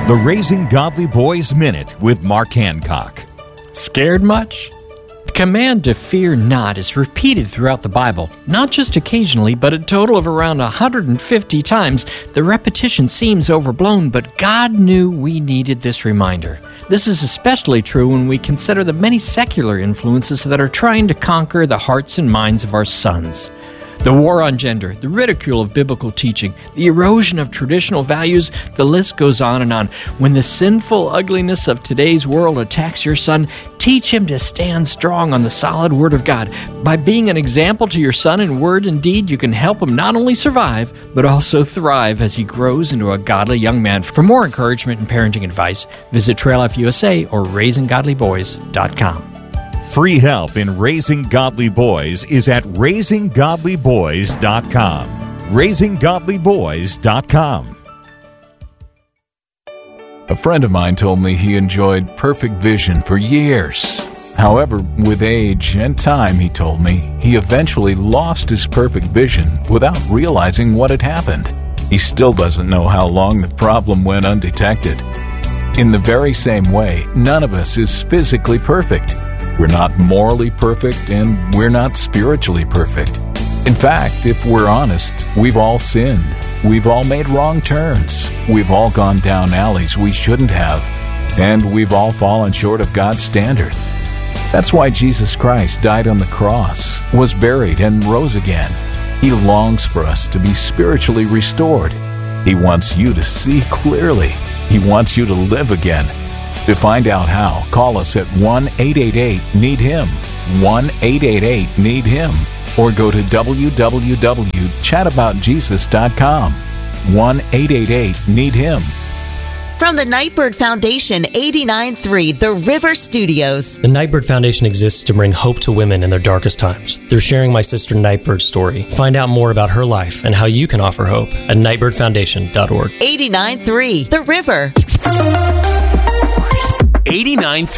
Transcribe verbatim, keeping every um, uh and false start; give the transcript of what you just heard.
The Raising Godly Boys Minute with Mark Hancock. Scared much? The command to fear not is repeated throughout the Bible, not just occasionally, but a total of around one hundred fifty times. The repetition seems overblown, but God knew we needed this reminder. This is especially true when we consider the many secular influences that are trying to conquer the hearts and minds of our sons. The war on gender, the ridicule of biblical teaching, the erosion of traditional values, the list goes on and on. When the sinful ugliness of today's world attacks your son, teach him to stand strong on the solid Word of God. By being an example to your son in word and deed, you can help him not only survive, but also thrive as he grows into a godly young man. For more encouragement and parenting advice, visit Trail Life U S A or raising godly boys dot com. Free help in raising godly boys is at raising godly boys dot com. raising godly boys dot com. A friend of mine told me he enjoyed perfect vision for years. However, with age and time, he told me, he eventually lost his perfect vision without realizing what had happened. He still doesn't know how long the problem went undetected. In the very same way, none of us is physically perfect. We're not morally perfect, and we're not spiritually perfect. In fact, if we're honest, we've all sinned. We've all made wrong turns. We've all gone down alleys we shouldn't have. And we've all fallen short of God's standard. That's why Jesus Christ died on the cross, was buried, and rose again. He longs for us to be spiritually restored. He wants you to see clearly. He wants you to live again. To find out how, call us at one eight eight eight need him, one eight eight eight need him, or go to w w w dot chat about jesus dot com, one eight eight eight need him. From the Nightbird Foundation, eighty-nine point three The River Studios. The Nightbird Foundation exists to bring hope to women in their darkest times through sharing my sister Nightbird's story. Find out more about her life and how you can offer hope at nightbird foundation dot org. eighty-nine point three The River. eighty-nine point three